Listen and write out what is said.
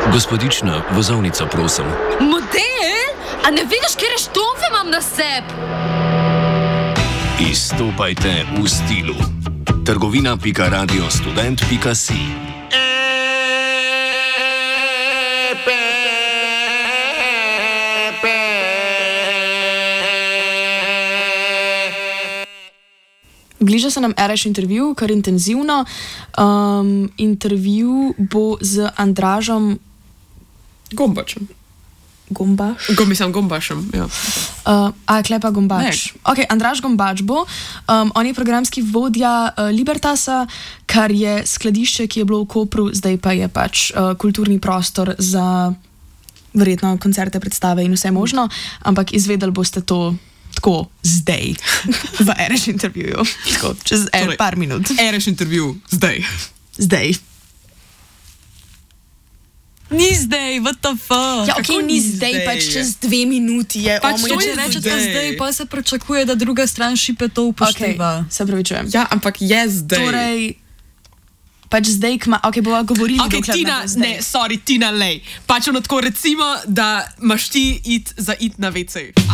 Gospodična, vozovnica, prosim. Model? A ne vidiš, kje štomfe imam na sebi? Izstopajte v stilu. Trgovina.radiostudent.si. Bliža se nam RŠ intervju, kar intenzivno. Intervju bo z Andražom Gombačem. Gombaš? Gombašem, ja. Klepa Gombač. Okay, Andraž Gombač bo. On je programski vodja Libertasa, kar je skladišče, ki je bilo v Kopru, zdaj pa je pač kulturni prostor za verjetno koncerte, predstave in vse možno, ampak izvedeli boste to tako zdaj v RŠ intervjuju. Tako, čez par minut. RŠ intervju zdaj. Zdaj. Ni zdaj, what the fuck? Ja, ok, ni zdaj, pač čez 2 minuti je. Pač če rečete zdaj, pa se pričakuje, da druga stran šipe to upošteva. Se pravičujem. Ja, ampak je zdaj. Torej, pač zdaj, ok, bova govorili. Ok, Tina, Tina, lej. Pač ono tako recimo, da imaš ti za iti na WC.